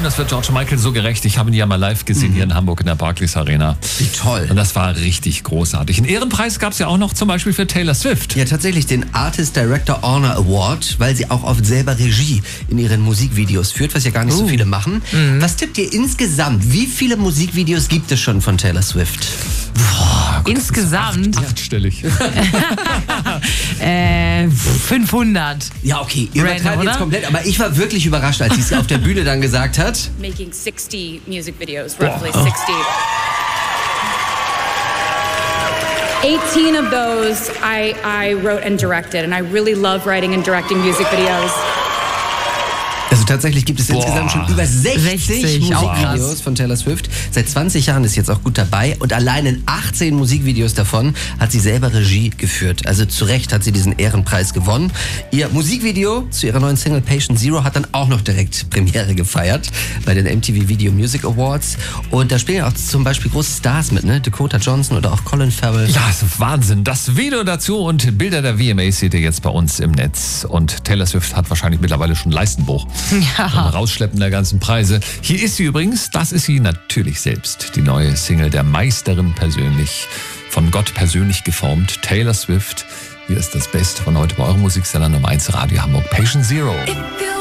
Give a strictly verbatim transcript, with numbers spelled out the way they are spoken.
Film, das wird George Michael so gerecht. Ich habe ihn ja mal live gesehen mhm. hier in Hamburg in der Barclays Arena. Wie toll. Und das war richtig großartig. Einen Ehrenpreis gab es ja auch noch zum Beispiel für Taylor Swift. Ja, tatsächlich den Artist Director Honor Award, weil sie auch oft selber Regie in ihren Musikvideos führt, was ja gar nicht uh. so viele machen. Mhm. Was tippt ihr insgesamt? Wie viele Musikvideos gibt es schon von Taylor Swift? Boah, Gott, insgesamt? Acht, achtstellig. äh, fünfhundert. Ja, okay, ihr übertreibt jetzt komplett, aber ich war wirklich überrascht, als sie es auf der Bühne dann gesagt hat. Making sixty music videos, roughly oh. sixty. eighteen of those I, I wrote and directed, and I really love writing and directing music videos. Also tatsächlich gibt es Boah. insgesamt schon über sechzig, sechzig Musikvideos von Taylor Swift. Seit zwanzig Jahren ist sie jetzt auch gut dabei und allein in achtzehn Musikvideos davon hat sie selber Regie geführt. Also zu Recht hat sie diesen Ehrenpreis gewonnen. Ihr Musikvideo zu ihrer neuen Single Patient Zero hat dann auch noch direkt Premiere gefeiert bei den M T V Video Music Awards. Und da spielen ja auch zum Beispiel große Stars mit, ne? Dakota Johnson oder auch Colin Farrell. Ja, das ist Wahnsinn. Das Video dazu und Bilder der V M As seht ihr jetzt bei uns im Netz. Und Taylor Swift hat wahrscheinlich mittlerweile schon Leistenbruch. Ja. Beim Rausschleppen der ganzen Preise. Hier ist sie übrigens, das ist sie natürlich selbst. Die neue Single der Meisterin persönlich, von Gott persönlich geformt, Taylor Swift. Hier ist das Beste von heute bei eurem Musiksender Nummer eins Radio Hamburg, Patient Zero.